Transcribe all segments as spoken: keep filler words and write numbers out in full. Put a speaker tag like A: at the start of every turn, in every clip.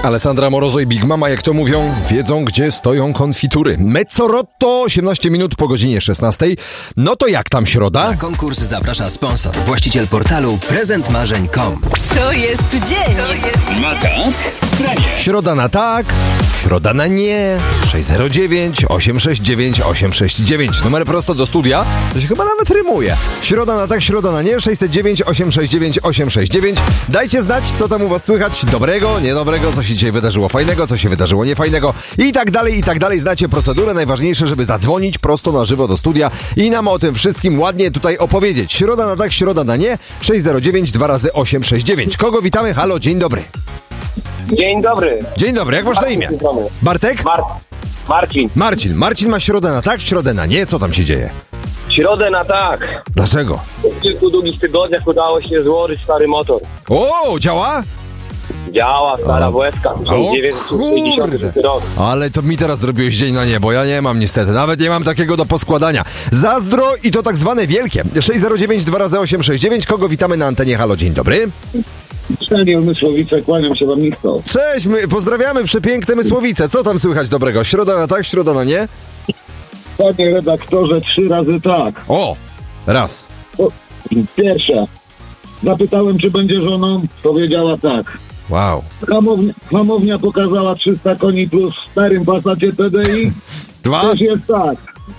A: Alessandra Morozo i Big Mama, jak to mówią, wiedzą, gdzie stoją konfitury. Mezzorotto, osiemnaście minut po godzinie szesnastej. No to jak tam środa?
B: Na konkurs zaprasza sponsor, właściciel portalu prezent marzeń kropka com.
C: To jest dzień. To jest
D: Na tak? Na nie.
A: Środa na tak, środa na nie. sześć zero dziewięć, osiem sześć dziewięć, osiem sześć dziewięć. Numer prosto do studia. To się chyba nawet rymuje. Środa na tak, środa na nie. sześć zero dziewięć, osiem sześć dziewięć, osiem sześć dziewięć. Dajcie znać, co tam u was słychać. Dobrego, niedobrego, co się dzisiaj wydarzyło fajnego, co się wydarzyło niefajnego i tak dalej, i tak dalej. Znacie procedurę. Najważniejsze, żeby zadzwonić prosto na żywo do studia i nam o tym wszystkim ładnie tutaj opowiedzieć. Środa na tak, środa na nie. sześć zero dziewięć, dwa razy osiem sześć dziewięć. Kogo witamy? Halo, dzień dobry.
E: Dzień dobry.
A: Dzień dobry, jak masz na imię? Bartek?
E: Mar- Marcin.
A: Marcin. Marcin ma środę na tak, środę na nie. Co tam się dzieje?
E: Środę na tak.
A: Dlaczego?
E: W kilku długich tygodniach udało się złożyć stary motor.
A: O, działa?
E: Działa, stara W S K,
A: O,
E: tysiąc dziewięćset sześćdziesiąty szósty rok.
A: Ale to mi teraz zrobiłeś dzień na niebo. Ja nie mam niestety. Nawet nie mam takiego do poskładania. Zazdro i to tak zwane wielkie. sześć zero dziewięć, dwa razy osiem sześć dziewięć. Kogo witamy na antenie? Halo, dzień dobry.
F: Daniel Mysłowice, kłaniam się wam nisko.
A: Cześć, my pozdrawiamy przepiękne Mysłowice. Co tam słychać dobrego? Środa na tak, środa na nie?
F: Panie redaktorze, trzy razy tak.
A: O, raz.
F: O, pierwsza. Zapytałem, czy będzie żoną, powiedziała tak.
A: Wow.
F: Hamownia, hamownia pokazała trzysta koni plus w starym Passacie T D I.
A: Dwa.
F: Też jest tak.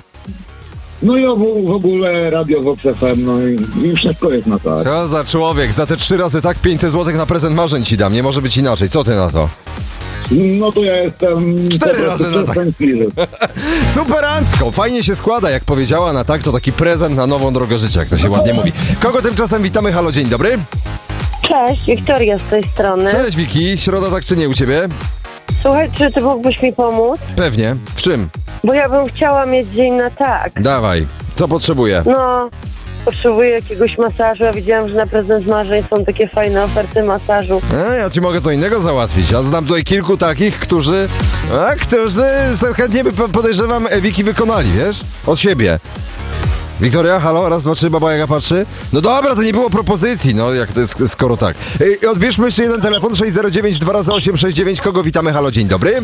F: No i w, w ogóle Radio Vox F M, no i, i wszystko jest na tak.
A: Co za człowiek. Za te trzy razy tak pięćset złotych na prezent marzeń ci dam. Nie może być inaczej. Co ty na to?
F: No to ja jestem...
A: Cztery razy na tak. Superancko, fajnie się składa, jak powiedziała na tak, to taki prezent na nową drogę życia, jak to się ładnie mówi. Kogo tymczasem witamy? Halo, dzień dobry.
G: Cześć, Wiktoria z tej strony.
A: Cześć Wiki, środa tak czy nie u ciebie?
G: Słuchaj, czy ty mógłbyś mi pomóc?
A: Pewnie. W czym?
G: Bo ja bym chciała mieć dzień na tak.
A: Dawaj, co potrzebuję?
G: No, potrzebuję jakiegoś masażu. Ja widziałam, że na prezent marzeń są takie fajne oferty masażu.
A: A, ja ci mogę co innego załatwić. Ja znam tutaj kilku takich, którzy... A, którzy są chętnie by, podejrzewam, Wiki wykonali, wiesz? Od siebie. Wiktoria, halo, raz, dwa, trzy, baba Jaga patrzy. No dobra, to nie było propozycji, no jak to jest, skoro tak. Ej, odbierzmy jeszcze jeden telefon, sześć zero dziewięć, dwa razy osiem sześć dziewięć. Kogo witamy? Halo, dzień dobry.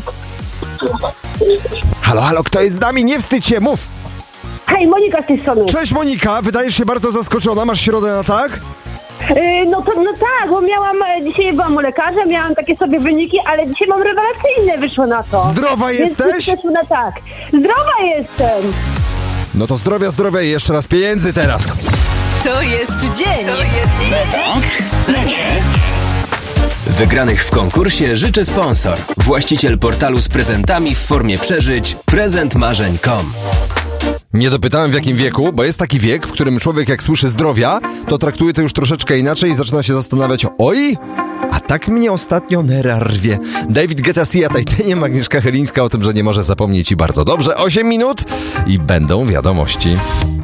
A: Halo, halo, kto jest z nami? Nie wstydź się, mów.
H: Hej, Monika z tej strony.
A: Cześć Monika, wydajesz się bardzo zaskoczona, masz środę na tak?
H: Yy, no to no tak, bo miałam, e, dzisiaj byłam u lekarza, miałam takie sobie wyniki, ale dzisiaj mam rewelacyjne, wyszło na to.
A: Zdrowa jesteś?
H: Więc wyszło na tak. Zdrowa jestem.
A: No to zdrowia, zdrowia i jeszcze raz pieniędzy teraz.
C: To jest dzień. To jest
D: Na tak? Na nie.
B: Wygranych w konkursie życzy sponsor, właściciel portalu z prezentami w formie przeżyć prezent marzeń kropka com.
A: Nie dopytałem w jakim wieku, bo jest taki wiek, w którym człowiek jak słyszy zdrowia, to traktuje to już troszeczkę inaczej i zaczyna się zastanawiać, oj, a tak mnie ostatnio nera rwie. David Guetta, Sia, Titanium, Agnieszka Chylińska o tym, że nie może zapomnieć i bardzo dobrze. osiem minut i będą wiadomości.